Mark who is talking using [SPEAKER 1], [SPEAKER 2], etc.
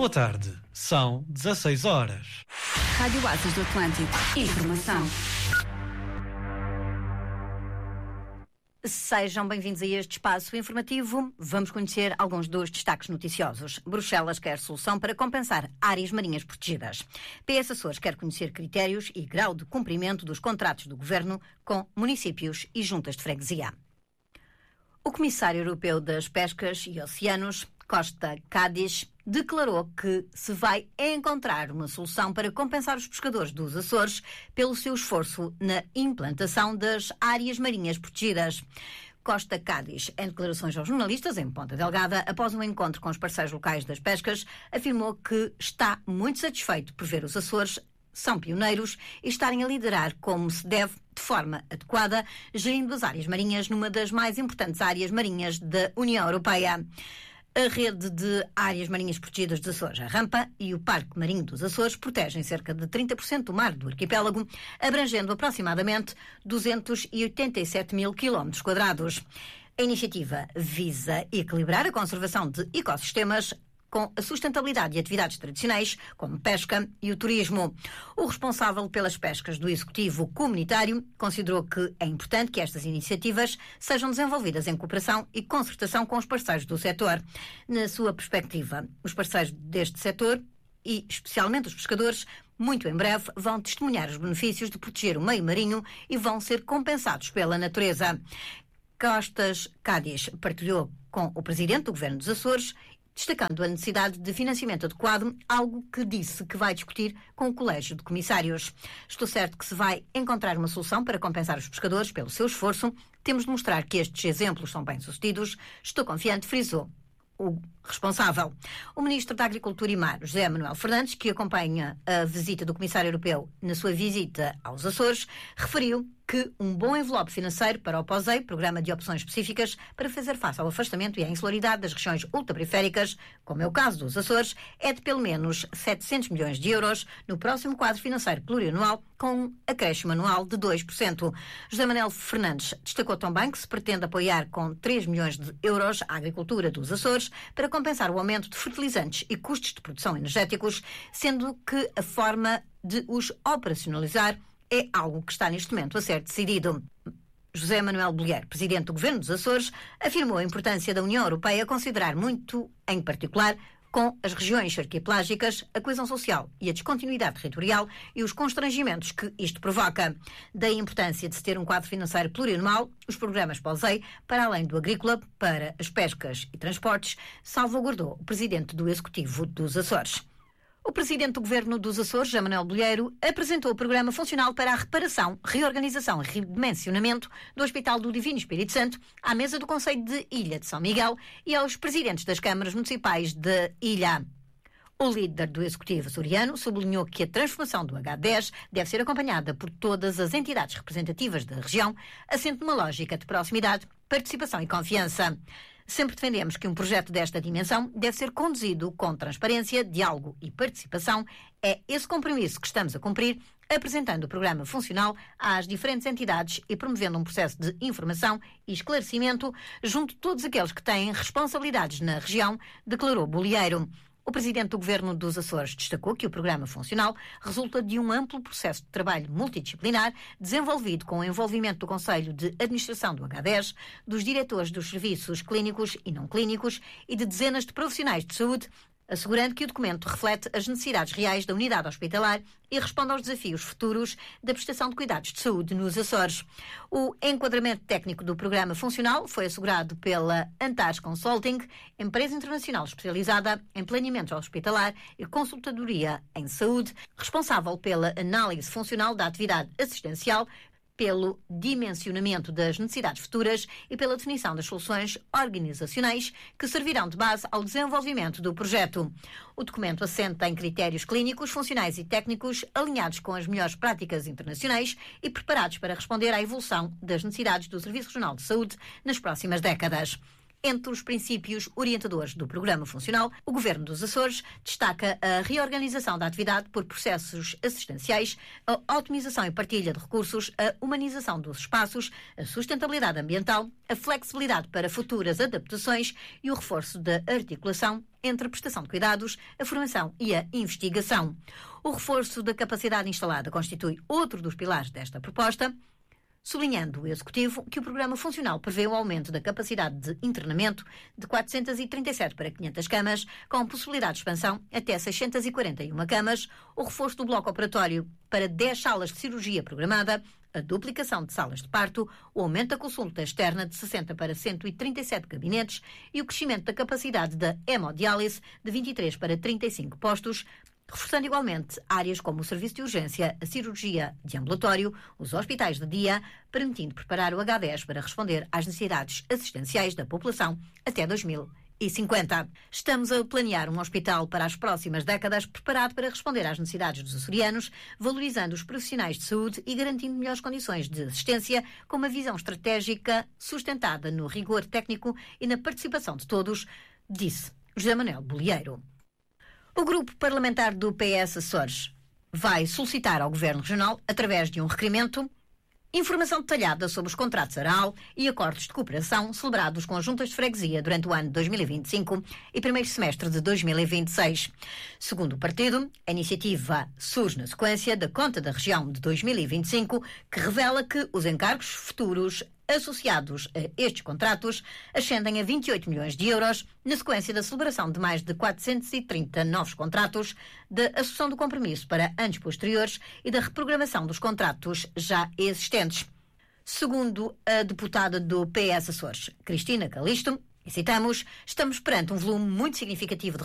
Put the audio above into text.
[SPEAKER 1] Boa tarde, são 16 horas.
[SPEAKER 2] Rádio Oásis do Atlântico. Informação. Sejam bem-vindos a este espaço informativo. Vamos conhecer alguns dos destaques noticiosos. Bruxelas quer solução para compensar áreas marinhas protegidas. PS Açores quer conhecer critérios e grau de cumprimento dos contratos do Governo com municípios e juntas de freguesia. O Comissário Europeu das Pescas e Oceanos, Costa Cádiz, declarou que se vai encontrar uma solução para compensar os pescadores dos Açores pelo seu esforço na implantação das áreas marinhas protegidas. Costa Cádiz, em declarações aos jornalistas em Ponta Delgada, após um encontro com os parceiros locais das pescas, afirmou que está muito satisfeito por ver os Açores são pioneiros e estarem a liderar como se deve, de forma adequada, gerindo as áreas marinhas numa das mais importantes áreas marinhas da União Europeia. A rede de áreas marinhas protegidas dos Açores, a Rampa, e o Parque Marinho dos Açores protegem cerca de 30% do mar do arquipélago, abrangendo aproximadamente 287 mil km². A iniciativa visa equilibrar a conservação de ecossistemas com a sustentabilidade e atividades tradicionais, como pesca e o turismo. O responsável pelas pescas do Executivo Comunitário considerou que é importante que estas iniciativas sejam desenvolvidas em cooperação e concertação com os parceiros do setor. Na sua perspectiva, os parceiros deste setor, e especialmente os pescadores, muito em breve vão testemunhar os benefícios de proteger o meio marinho e vão ser compensados pela natureza. Costas Cádiz partilhou com o Presidente do Governo dos Açores, destacando a necessidade de financiamento adequado, algo que disse que vai discutir com o Colégio de Comissários. Estou certo que se vai encontrar uma solução para compensar os pescadores pelo seu esforço. Temos de mostrar que estes exemplos são bem-sucedidos. Estou confiante, frisou o responsável. O Ministro da Agricultura e Mar, José Manuel Fernandes, que acompanha a visita do Comissário Europeu na sua visita aos Açores, referiu que um bom envelope financeiro para o POSEI, Programa de Opções Específicas, para fazer face ao afastamento e à insularidade das regiões ultraperiféricas, como é o caso dos Açores, é de pelo menos 700 milhões de euros no próximo quadro financeiro plurianual, com um acréscimo anual de 2%. José Manuel Fernandes destacou também que se pretende apoiar com 3 milhões de euros a agricultura dos Açores para compensar o aumento de fertilizantes e custos de produção energéticos, sendo que a forma de os operacionalizar é algo que está neste momento a ser decidido. José Manuel Bolheiro, Presidente do Governo dos Açores, afirmou a importância da União Europeia considerar muito, em particular, com as regiões arquipelágicas, a coesão social e a descontinuidade territorial e os constrangimentos que isto provoca. Daí a importância de se ter um quadro financeiro plurianual, os programas POSEI, para além do agrícola, para as pescas e transportes, salvaguardou o Presidente do Executivo dos Açores. O Presidente do Governo dos Açores, José Manuel Bolheiro, apresentou o programa funcional para a reparação, reorganização e redimensionamento do Hospital do Divino Espírito Santo à mesa do Conselho de Ilha de São Miguel e aos presidentes das câmaras municipais de Ilha. O líder do Executivo açoriano sublinhou que a transformação do H10 deve ser acompanhada por todas as entidades representativas da região, assente numa lógica de proximidade, participação e confiança. Sempre defendemos que um projeto desta dimensão deve ser conduzido com transparência, diálogo e participação. É esse compromisso que estamos a cumprir, apresentando o programa funcional às diferentes entidades e promovendo um processo de informação e esclarecimento junto de todos aqueles que têm responsabilidades na região, declarou Bolheiro. O Presidente do Governo dos Açores destacou que o programa funcional resulta de um amplo processo de trabalho multidisciplinar desenvolvido com o envolvimento do Conselho de Administração do H10, dos diretores dos serviços clínicos e não clínicos e de dezenas de profissionais de saúde, assegurando que o documento reflete as necessidades reais da unidade hospitalar e responde aos desafios futuros da prestação de cuidados de saúde nos Açores. O enquadramento técnico do programa funcional foi assegurado pela Antares Consulting, empresa internacional especializada em planeamento hospitalar e consultadoria em saúde, responsável pela análise funcional da atividade assistencial, pelo dimensionamento das necessidades futuras e pela definição das soluções organizacionais que servirão de base ao desenvolvimento do projeto. O documento assenta em critérios clínicos, funcionais e técnicos alinhados com as melhores práticas internacionais e preparados para responder à evolução das necessidades do Serviço Regional de Saúde nas próximas décadas. Entre os princípios orientadores do Programa Funcional, o Governo dos Açores destaca a reorganização da atividade por processos assistenciais, a otimização e partilha de recursos, a humanização dos espaços, a sustentabilidade ambiental, a flexibilidade para futuras adaptações e o reforço da articulação entre a prestação de cuidados, a formação e a investigação. O reforço da capacidade instalada constitui outro dos pilares desta proposta, sublinhando o Executivo que o Programa Funcional prevê o aumento da capacidade de internamento de 437 para 500 camas, com possibilidade de expansão até 641 camas, o reforço do bloco operatório para 10 salas de cirurgia programada, a duplicação de salas de parto, o aumento da consulta externa de 60 para 137 gabinetes e o crescimento da capacidade da hemodiálise de 23 para 35 postos, reforçando igualmente áreas como o serviço de urgência, a cirurgia de ambulatório, os hospitais de dia, permitindo preparar o H10 para responder às necessidades assistenciais da população até 2050. Estamos a planear um hospital para as próximas décadas preparado para responder às necessidades dos açorianos, valorizando os profissionais de saúde e garantindo melhores condições de assistência, com uma visão estratégica sustentada no rigor técnico e na participação de todos, disse José Manuel Bolieiro. O grupo parlamentar do PS Açores vai solicitar ao Governo Regional, através de um requerimento, informação detalhada sobre os contratos ARAL e acordos de cooperação celebrados com as juntas de freguesia durante o ano de 2025 e primeiro semestre de 2026. Segundo o partido, a iniciativa surge na sequência da Conta da Região de 2025, que revela que os encargos futuros associados a estes contratos ascendem a 28 milhões de euros, na sequência da celebração de mais de 430 novos contratos, da assunção do compromisso para anos posteriores e da reprogramação dos contratos já existentes. Segundo a deputada do PS Açores, Cristina Calisto, e citamos, estamos perante um volume muito significativo de